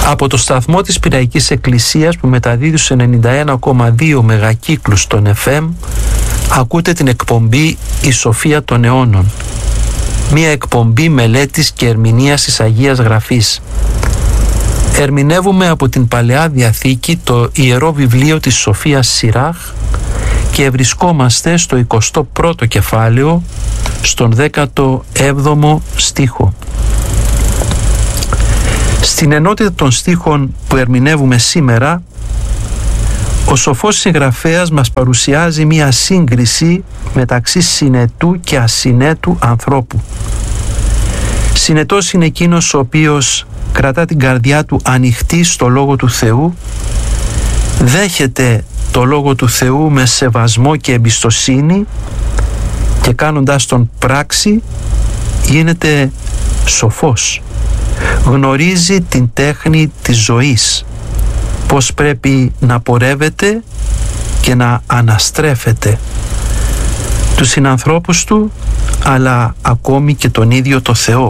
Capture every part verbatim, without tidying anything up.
Από το σταθμό της Πειραϊκής Εκκλησίας που μεταδίδει στους ενενήντα ένα κόμμα δύο μεγακύκλους των εφ εμ ακούτε την εκπομπή «Η Σοφία των Αιώνων», μία εκπομπή μελέτης και ερμηνείας της Αγίας Γραφής. Ερμηνεύουμε από την Παλαιά Διαθήκη το Ιερό Βιβλίο της Σοφίας Σιράχ και βρισκόμαστε στο εικοστό πρώτο κεφάλαιο, στον δέκατο έβδομο στίχο. Στην ενότητα των στίχων που ερμηνεύουμε σήμερα, ο σοφός συγγραφέας μας παρουσιάζει μία σύγκριση μεταξύ συνετού και ασυνέτου ανθρώπου. Συνετός είναι εκείνος ο οποίος κρατά την καρδιά του ανοιχτή στο Λόγο του Θεού, δέχεται το Λόγο του Θεού με σεβασμό και εμπιστοσύνη και κάνοντας τον πράξη γίνεται σοφός. Γνωρίζει την τέχνη της ζωής, πώς πρέπει να πορεύεται και να αναστρέφεται τους συνανθρώπους του, αλλά ακόμη και τον ίδιο το Θεό.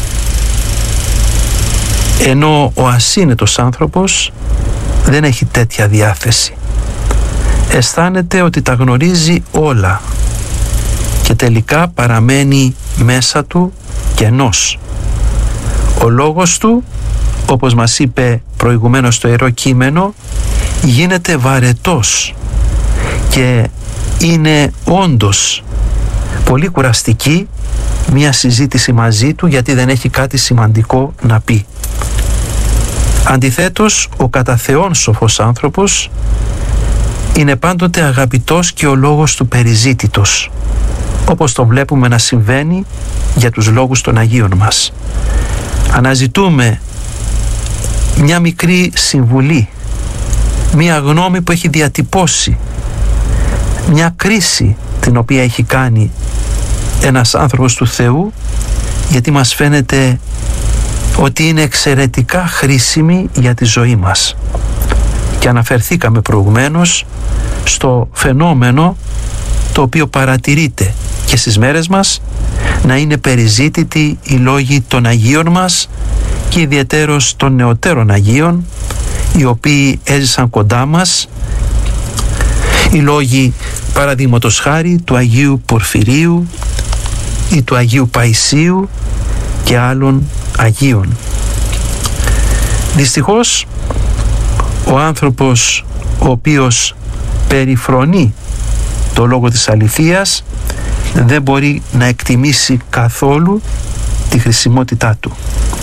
Ενώ ο ασύνετος άνθρωπος δεν έχει τέτοια διάθεση. Αισθάνεται ότι τα γνωρίζει όλα και τελικά παραμένει μέσα του κενός. Ο λόγος του, όπως μας είπε προηγουμένως το Ιερό Κείμενο, γίνεται βαρετός και είναι όντως πολύ κουραστική μια συζήτηση μαζί του, γιατί δεν έχει κάτι σημαντικό να πει. Αντιθέτως, ο κατά Θεόν σοφός άνθρωπος είναι πάντοτε αγαπητός και ο λόγος του περιζήτητος, όπως το βλέπουμε να συμβαίνει για τους λόγους των Αγίων μας. Αναζητούμε μια μικρή συμβουλή, μια γνώμη που έχει διατυπώσει, μια κρίση την οποία έχει κάνει ένας άνθρωπος του Θεού, γιατί μας φαίνεται ότι είναι εξαιρετικά χρήσιμη για τη ζωή μας. Και αναφερθήκαμε προηγουμένως στο φαινόμενο το οποίο παρατηρείται και στις μέρες μας, να είναι περιζήτητοι οι λόγοι των Αγίων μας και ιδιαιτέρως των νεωτέρων Αγίων, οι οποίοι έζησαν κοντά μας, οι λόγοι παραδείγματος χάρη του Αγίου Πορφυρίου ή του Αγίου Παϊσίου και άλλων Αγίων. Δυστυχώς ο άνθρωπος ο οποίος περιφρονεί το λόγο της αληθείας δεν μπορεί να εκτιμήσει καθόλου τη χρησιμότητά του.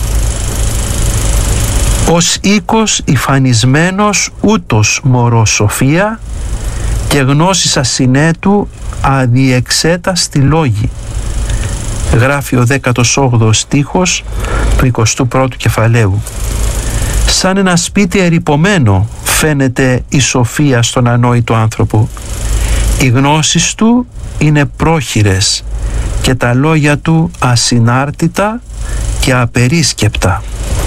Ως οίκος υφανισμένος ούτως μωρό σοφία και γνώσης ασυνέτου αδιεξέταστη λόγη, γράφει ο δέκατος όγδοος στίχος του εικοστού πρώτου κεφαλαίου. Σαν ένα σπίτι ερειπωμένο φαίνεται η σοφία στον ανόητο άνθρωπο. Οι γνώσεις του είναι πρόχειρες και τα λόγια του ασυνάρτητα και απερίσκεπτα.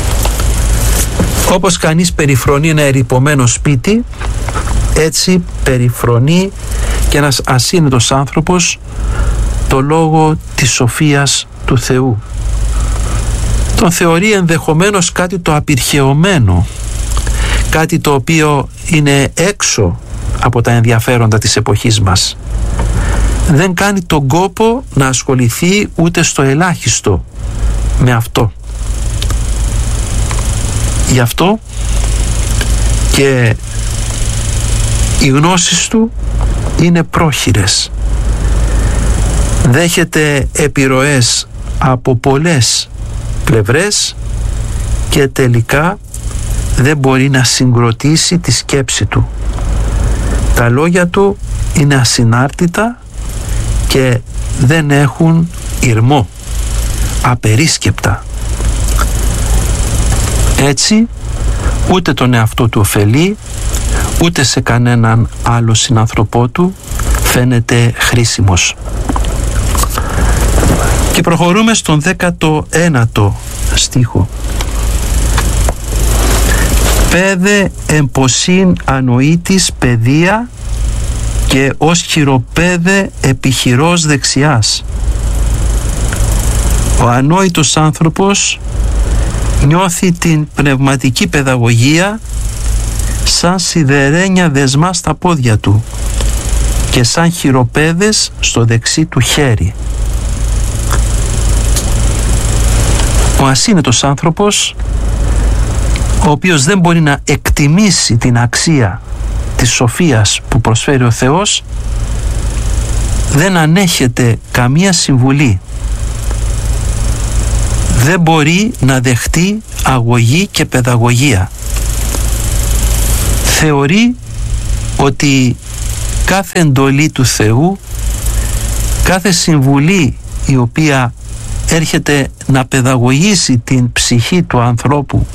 Όπως κανείς περιφρονεί ένα ερειπωμένο σπίτι, έτσι περιφρονεί και ένας ασύνετος άνθρωπος το λόγο της σοφίας του Θεού. Τον θεωρεί ενδεχομένως κάτι το απειρχαιωμένο, κάτι το οποίο είναι έξω από τα ενδιαφέροντα της εποχής μας. Δεν κάνει τον κόπο να ασχοληθεί ούτε στο ελάχιστο με αυτό. Γι' αυτό και οι γνώσεις του είναι πρόχειρες. Δέχεται επιρροές από πολλές πλευρές και τελικά δεν μπορεί να συγκροτήσει τη σκέψη του. Τα λόγια του είναι ασυνάρτητα και δεν έχουν ηρμό, απερίσκεπτα. Έτσι ούτε τον εαυτό του ωφελεί, ούτε σε κανέναν άλλο συνανθρωπό του φαίνεται χρήσιμος. Και προχωρούμε στον δέκατο ένατο στίχο. Πέδε εμποσίν ανοήτης παιδεία και ως χειροπέδε επιχειρός δεξιάς. Ο ανόητος άνθρωπος Νιώθει την πνευματική παιδαγωγία σαν σιδερένια δεσμά στα πόδια του και σαν χειροπέδες στο δεξί του χέρι. Ο ασύνετος άνθρωπος, ο οποίος δεν μπορεί να εκτιμήσει την αξία της σοφίας που προσφέρει ο Θεός, δεν ανέχεται καμία συμβουλή, δεν μπορεί να δεχτεί αγωγή και παιδαγωγία. Θεωρεί ότι κάθε εντολή του Θεού, κάθε συμβουλή η οποία έρχεται να παιδαγωγήσει την ψυχή του ανθρώπου,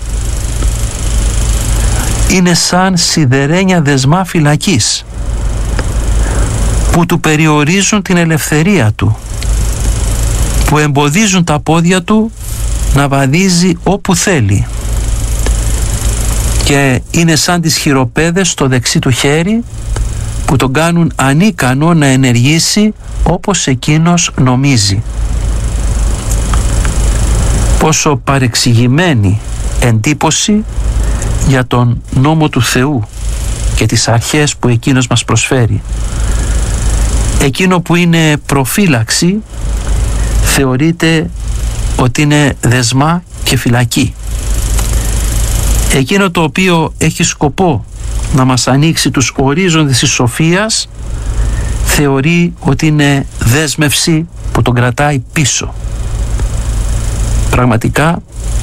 είναι σαν σιδερένια δεσμά φυλακής που του περιορίζουν την ελευθερία του, που εμποδίζουν τα πόδια του να βαδίζει όπου θέλει, και είναι σαν τις χειροπέδες στο δεξί του χέρι που τον κάνουν ανίκανο να ενεργήσει όπως εκείνος νομίζει. Πόσο παρεξηγημένη εντύπωση για τον νόμο του Θεού και τις αρχές που εκείνος μας προσφέρει. Εκείνο που είναι προφύλαξη θεωρείται ότι είναι δεσμά και φυλακή. Εκείνο το οποίο έχει σκοπό να μας ανοίξει τους ορίζοντες της σοφίας θεωρεί ότι είναι δέσμευση που τον κρατάει πίσω. Πραγματικά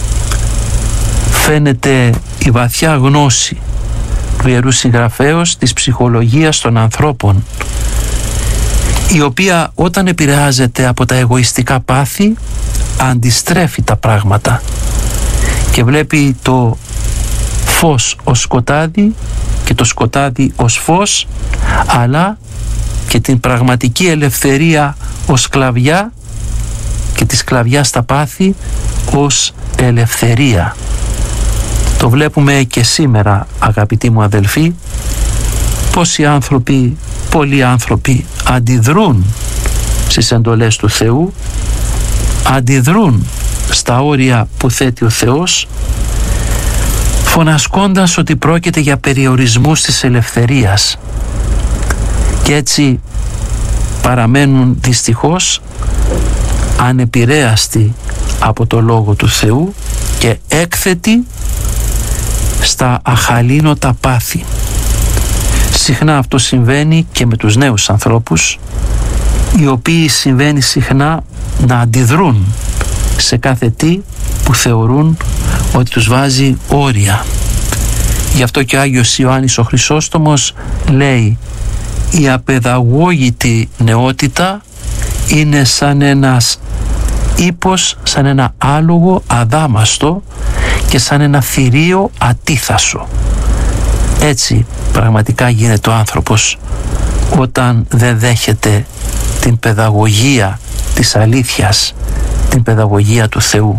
φαίνεται η βαθιά γνώση του Ιερού Συγγραφέως της ψυχολογίας των ανθρώπων, η οποία όταν επηρεάζεται από τα εγωιστικά πάθη αντιστρέφει τα πράγματα και βλέπει το φως ως σκοτάδι και το σκοτάδι ως φως, αλλά και την πραγματική ελευθερία ως σκλαβιά και τη σκλαβιά στα πάθη ως ελευθερία. Το βλέπουμε και σήμερα, αγαπητοί μου αδελφοί, πόσοι άνθρωποι, πολλοί άνθρωποι αντιδρούν στις εντολές του Θεού, αντιδρούν στα όρια που θέτει ο Θεός, φωνασκώντας ότι πρόκειται για περιορισμούς της ελευθερίας, και έτσι παραμένουν δυστυχώς ανεπηρέαστοι από το Λόγο του Θεού και έκθετοι στα αχαλήνωτα πάθη. Συχνά αυτό συμβαίνει και με τους νέους ανθρώπους, οι οποίοι συμβαίνει συχνά να αντιδρούν σε κάθε τι που θεωρούν ότι τους βάζει όρια. Γι' αυτό και ο Άγιος Ιωάννης ο Χρυσόστομος λέει: η απαιδαγώγητη νεότητα είναι σαν ένας ύπος, σαν ένα άλογο αδάμαστο και σαν ένα θηρίο ατίθασο. Έτσι πραγματικά γίνεται ο άνθρωπος όταν δεν δέχεται την παιδαγωγία της αλήθειας, την παιδαγωγία του Θεού.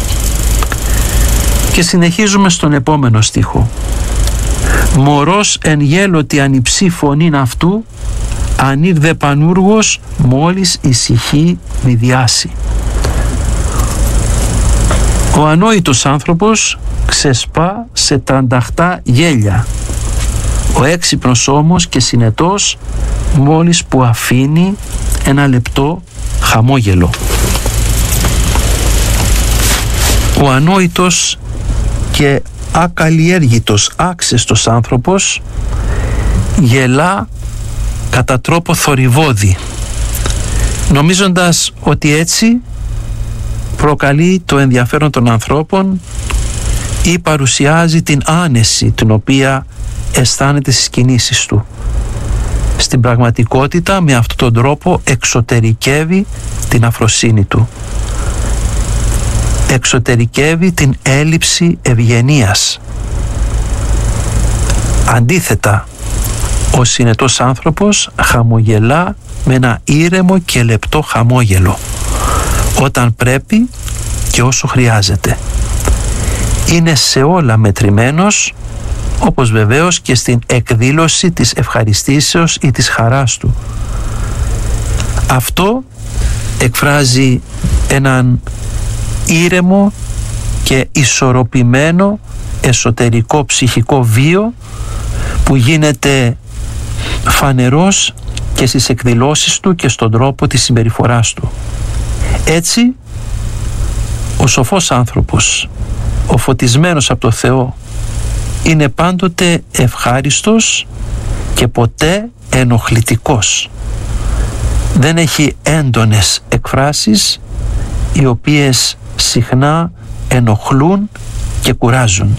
Και συνεχίζουμε στον επόμενο στίχο. «Μωρός εν γέλωτη ανυψή φωνήν αυτού, ανήρδε πανούργος μόλις ησυχή μη διάσει». Ο ανόητος άνθρωπος ξεσπά σε τρανταχτά γέλια. Ο έξυπνος όμως και συνετός μόλις που αφήνει ένα λεπτό χαμόγελο. Ο ανόητος και ακαλλιέργητος, άξεστος άνθρωπος γελά κατά τρόπο θορυβώδη, νομίζοντας ότι έτσι προκαλεί το ενδιαφέρον των ανθρώπων ή παρουσιάζει την άνεση την οποία αισθάνεται στις κινήσεις του. Στην πραγματικότητα με αυτόν τον τρόπο εξωτερικεύει την αφροσύνη του, εξωτερικεύει την έλλειψη ευγενίας. Αντίθετα, ο συνετός άνθρωπος χαμογελά με ένα ήρεμο και λεπτό χαμόγελο, όταν πρέπει και όσο χρειάζεται. Είναι σε όλα μετρημένος, όπως βεβαίως και στην εκδήλωση της ευχαριστήσεως ή της χαράς του. Αυτό εκφράζει έναν ήρεμο και ισορροπημένο εσωτερικό ψυχικό βίο που γίνεται φανερός και στις εκδηλώσεις του και στον τρόπο της συμπεριφοράς του. Έτσι, ο σοφός άνθρωπος, ο φωτισμένος από το Θεό, είναι πάντοτε ευχάριστος και ποτέ ενοχλητικός. Δεν έχει έντονες εκφράσεις οι οποίες συχνά ενοχλούν και κουράζουν.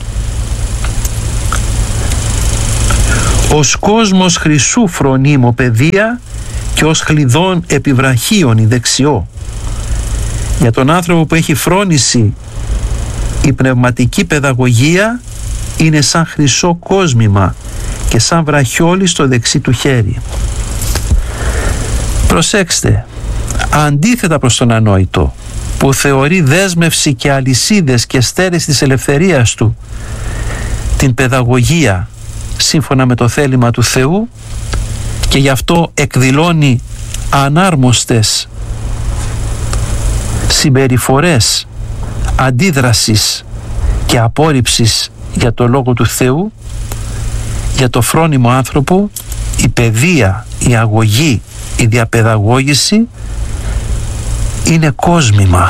Ως κόσμος χρυσού φρονίμο παιδεία και ως χλιδών επιβραχίων η δεξιό. Για τον άνθρωπο που έχει φρόνηση, η πνευματική παιδαγωγία είναι σαν χρυσό κόσμημα και σαν βραχιόλι στο δεξί του χέρι. Προσέξτε, αντίθετα προς τον ανόητο, που θεωρεί δέσμευση και αλυσίδες και στέρες της ελευθερίας του την παιδαγωγία σύμφωνα με το θέλημα του Θεού και γι' αυτό εκδηλώνει ανάρμοστες συμπεριφορές αντίδρασης και απόρριψης για το Λόγο του Θεού, για το φρόνιμο άνθρωπο η παιδεία, η αγωγή, η διαπαιδαγώγηση είναι κόσμημα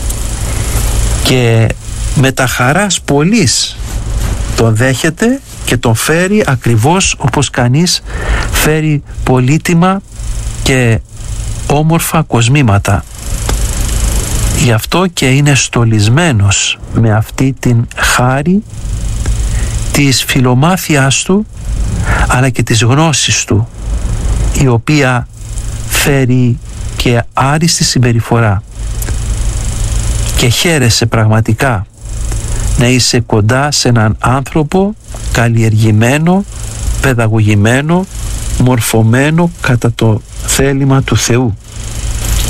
και με τα χαράς πολλής τον δέχεται και τον φέρει ακριβώς όπως κανείς φέρει πολύτιμα και όμορφα κοσμήματα. Γι' αυτό και είναι στολισμένος με αυτή την χάρη της φιλομάθειάς του αλλά και της γνώσης του, η οποία φέρει και άριστη συμπεριφορά. Και χαίρεσαι πραγματικά να είσαι κοντά σε έναν άνθρωπο καλλιεργημένο, παιδαγωγημένο, μορφωμένο κατά το θέλημα του Θεού.